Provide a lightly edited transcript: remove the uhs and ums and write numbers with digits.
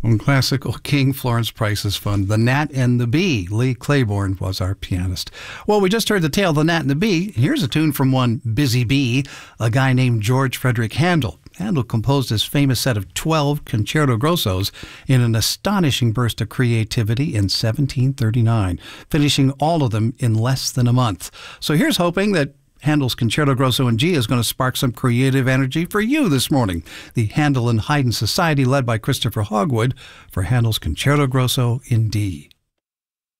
One classical King Florence Price's fun, The Gnat and the Bee. Lee Claiborne was our pianist. Well, we just heard the tale, The Gnat and the Bee. Here's a tune from one busy bee, a guy named George Frederick Handel. Handel composed his famous set of 12 concerto grossos in an astonishing burst of creativity in 1739, finishing all of them in less than a month. So here's hoping that Handel's Concerto Grosso in G is going to spark some creative energy for you this morning. The Handel and Haydn Society, led by Christopher Hogwood, for Handel's Concerto Grosso in D.